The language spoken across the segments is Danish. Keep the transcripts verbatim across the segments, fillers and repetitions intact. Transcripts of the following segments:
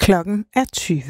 Klokken er tyve.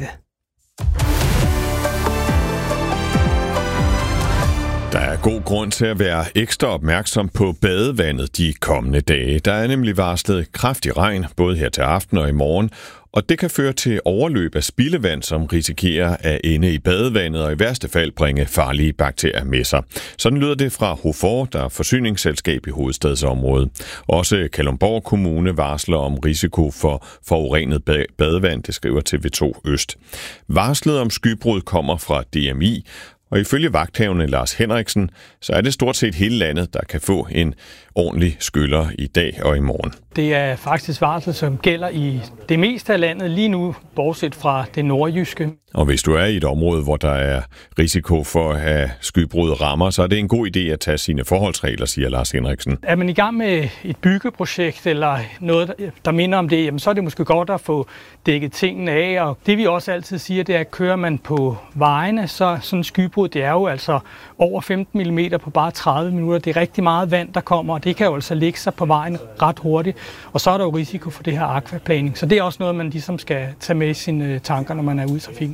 Der er god grund til at være ekstra opmærksom på badevandet de kommende dage. Der er nemlig varslet kraftig regn, både her til aften og i morgen, og det kan føre til overløb af spildevand, som risikerer at ende i badevandet og i værste fald bringe farlige bakterier med sig. Sådan lyder det fra HOFOR, der er forsyningsselskab i hovedstadsområdet. Også Kalundborg Kommune varsler om risiko for forurenet badevand, det skriver T V to Øst. Varslet om skybrud kommer fra D M I, og ifølge vagthavende Lars Henriksen, så er det stort set hele landet, der kan få en ordentlig skyller i dag og i morgen. Det er faktisk varsel, som gælder i det meste af landet lige nu, bortset fra det nordjyske. Og hvis du er i et område, hvor der er risiko for at have skybrud rammer, så er det en god idé at tage sine forholdsregler, siger Lars Henriksen. Er man i gang med et byggeprojekt eller noget, der minder om det, jamen så er det måske godt at få dækket tingene af. Og det vi også altid siger, det er, at kører man på vejene, så sådan en skybrud, det er jo altså over femten millimeter på bare tredive minutter. Det er rigtig meget vand, der kommer, og det kan jo altså lægge sig på vejen ret hurtigt. Og så er der jo risiko for det her akvaplaning. Så det er også noget, man ligesom skal tage med i sine tanker, når man er ude i trafikken.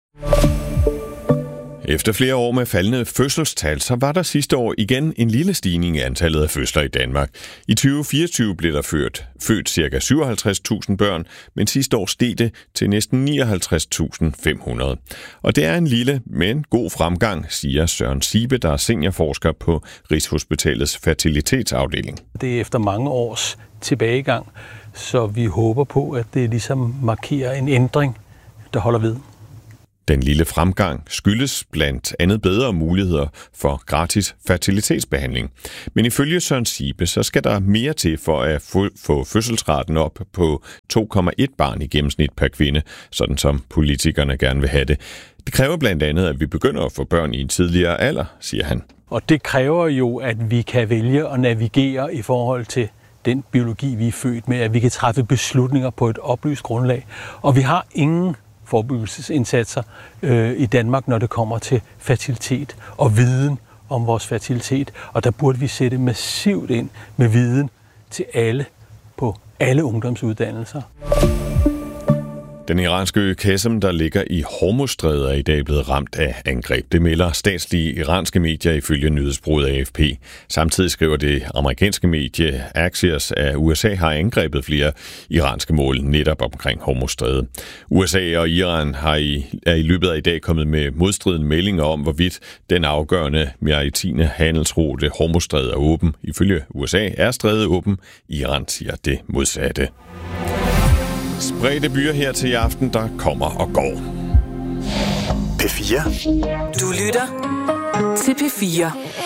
Efter flere år med faldende fødselstal, så var der sidste år igen en lille stigning i antallet af fødsler i Danmark. I tyve fireogtyve blev der født, født ca. syvoghalvtreds tusind børn, men sidste år steg det til næsten nioghalvtreds tusind fem hundrede. Og det er en lille, men god fremgang, siger Søren Sibe, der er seniorforsker på Rigshospitalets fertilitetsafdeling. Det er efter mange års tilbagegang, så vi håber på, at det ligesom markerer en ændring, der holder ved. Den lille fremgang skyldes blandt andet bedre muligheder for gratis fertilitetsbehandling. Men ifølge Søren Sibe, så skal der mere til for at få fødselsraten op på to komma et barn i gennemsnit per kvinde, sådan som politikerne gerne vil have det. Det kræver blandt andet, at vi begynder at få børn i en tidligere alder, siger han. Og det kræver jo, at vi kan vælge at navigere i forhold til den biologi, vi er født med, at vi kan træffe beslutninger på et oplyst grundlag. Og vi har ingen forebyggelsesindsatser øh, i Danmark, når det kommer til fertilitet og viden om vores fertilitet. Og der burde vi sætte massivt ind med viden til alle på alle ungdomsuddannelser. Den iranske ø Qasem, der ligger i Hormuzstrædet, er i dag blevet ramt af angreb. Det melder statslige iranske medier ifølge nyhedsbureauet A F P. Samtidig skriver det amerikanske medie Axios, at U S A har angrebet flere iranske mål netop omkring Hormuzstrædet. U S A og Iran har i, er i løbet af i dag kommet med modstridende meldinger om, hvorvidt den afgørende maritime handelsrute Hormuzstrædet er åben. Ifølge U S A er strædet åben. Iran siger det modsatte. Spredte byer her til i aften, der kommer og går. P fire. Du lytter til P fire.